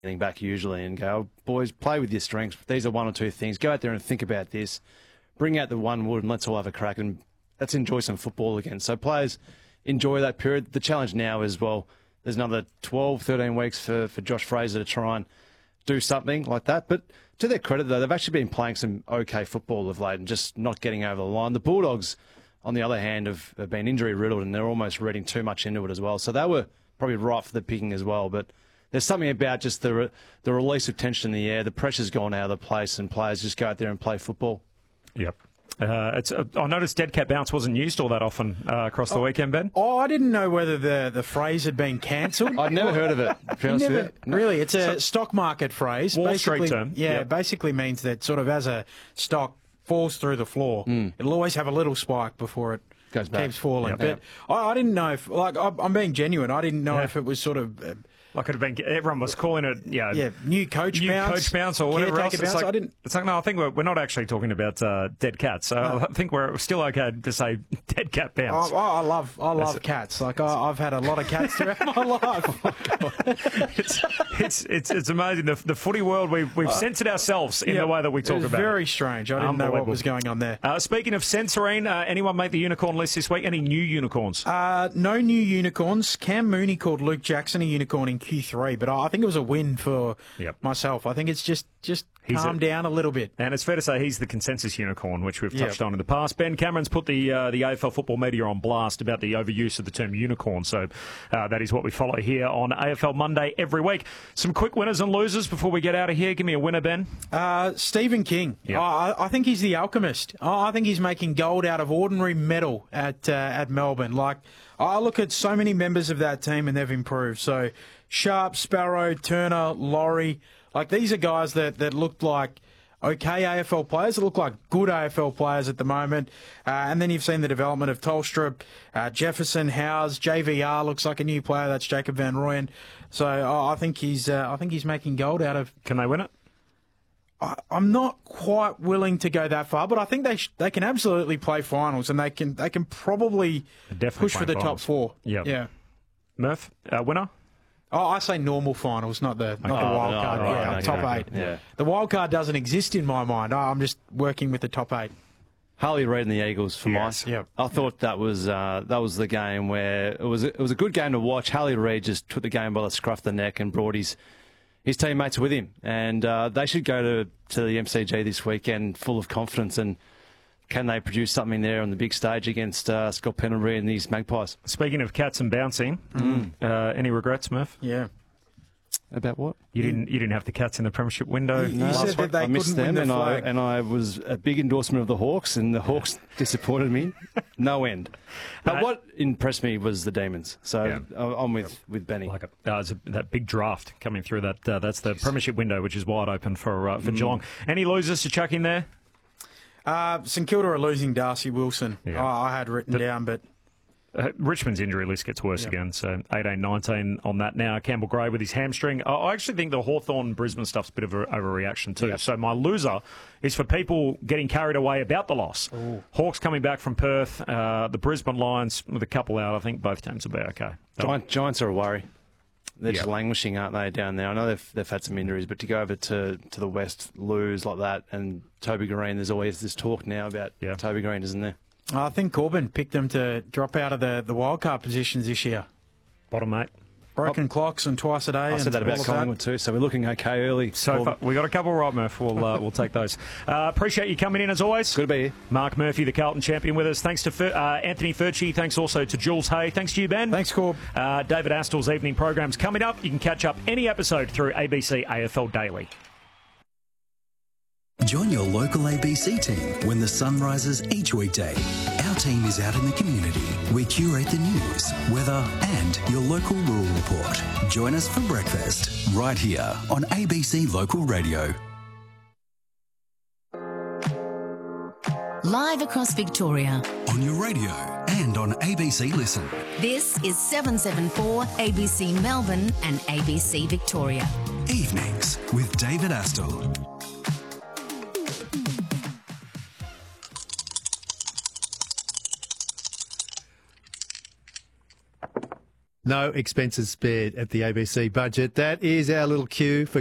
back usually and go, boys, play with your strengths. These are one or two things. Go out there and think about this. Bring out the one wood and let's all have a crack and let's enjoy some football again. So players enjoy that period. The challenge now is, well, there's another 12, 13 weeks for Josh Fraser to try and do something like that. But to their credit, though, they've actually been playing some okay football of late and just not getting over the line. The Bulldogs, on the other hand, have been injury-riddled and they're almost reading too much into it as well. So they were probably right for the picking as well. But there's something about just the release of tension in the air. The pressure's gone out of the place and players just go out there and play football. Yep. I noticed dead cat bounce wasn't used all that often across the weekend, Ben. Oh, I didn't know whether the phrase had been cancelled. I'd never heard of it. Really, it's a stock market phrase. Wall Street term. Yeah, it basically means that sort of as a stock falls through the floor, it'll always have a little spike before it keeps falling. Yep. But I didn't know if, like, I'm being genuine, I didn't know if it was sort of... Like it had been, everyone was calling it, new coach bounce or whatever else. It's like, no, I think we're not actually talking about dead cats. So I think we're still okay to say dead cat bounce. I love cats. Like I've had a lot of cats throughout my life. It's amazing the footy world. We've censored ourselves in the way that we talk about it. Very strange. I didn't know what was going on there. Speaking of censoring, anyone make the unicorn list this week? Any new unicorns? No new unicorns. Cam Mooney called Luke Jackson a unicorn in Q3, but I think it was a win for myself. I think it's just calmed down a little bit. And it's fair to say he's the consensus unicorn, which we've touched on in the past. Ben Cameron's put the AFL football media on blast about the overuse of the term unicorn, so that is what we follow here on AFL Monday every week. Some quick winners and losers before we get out of here. Give me a winner, Ben. Stephen King. Yep. I think he's the alchemist. I think he's making gold out of ordinary metal at Melbourne. Like, I look at so many members of that team and they've improved. So Sharp, Sparrow, Turner, Laurie, like these are guys that looked like okay AFL players, that look like good AFL players at the moment. And then you've seen the development of Tolstrup, Jefferson, Howes, JVR looks like a new player. That's Jacob Van Rooyen. So I think he's making gold out of. Can they win it? I'm not quite willing to go that far, but I think they can absolutely play finals, and they can probably push for the top four. Yep. Yeah. Murph, winner? Oh, I say normal finals, not the wild card. Top eight. Yeah. The wild card doesn't exist in my mind. I'm just working with the top eight. Harley Reid and the Eagles for mine. Yep. I thought that was the game where it was a good game to watch. Harley Reid just took the game by the scruff of the neck and brought his teammates with him, and they should go to the MCG this weekend full of confidence. And can they produce something there on the big stage against Scott Pendlebury and these Magpies? Speaking of cats and bouncing, any regrets, Murph? Yeah. About what? You didn't have the cats in the premiership window. You said that they I missed couldn't them, win the flag. and I was a big endorsement of the Hawks, and the Hawks disappointed me, no end. But what impressed me was the Demons. So I'm with Benny. Like that big draft coming through. That's the premiership window, which is wide open for Geelong. Any losers to chuck in there? St Kilda are losing Darcy Wilson. Yeah. I had written down, but Richmond's injury list gets worse again, so 18-19 on that now. Campbell Gray with his hamstring. I actually think the Hawthorn-Brisbane stuff's a bit of an overreaction too. So my loser is for people getting carried away about the loss. Ooh. Hawks coming back from Perth, the Brisbane Lions with a couple out. I think both teams will be okay. Giants are a worry. They're just languishing, aren't they, down there? I know they've had some injuries, but to go over to the West, lose like that, and Toby Green, there's always this talk now about Toby Green, isn't there? I think Corbin picked them to drop out of the wildcard positions this year. Bottom, mate. Broken clocks and twice a day. I said that about Collingwood too, so we're looking okay early. So far, we got a couple right, Murph. We'll take those. Appreciate you coming in as always. Good to be here. Mark Murphy, the Carlton champion, with us. Thanks to Anthony Furchi. Thanks also to Jules Hay. Thanks to you, Ben. Thanks, Corb. David Astle's evening program's coming up. You can catch up any episode through ABC AFL Daily. Join your local ABC team when the sun rises each weekday. Our team is out in the community. We curate the news, weather and your local rural report. Join us for breakfast right here on ABC Local Radio. Live across Victoria. On your radio and on ABC Listen. This is 774 ABC Melbourne and ABC Victoria. Evenings with David Astle. No expenses spared at the ABC budget. That is our little cue for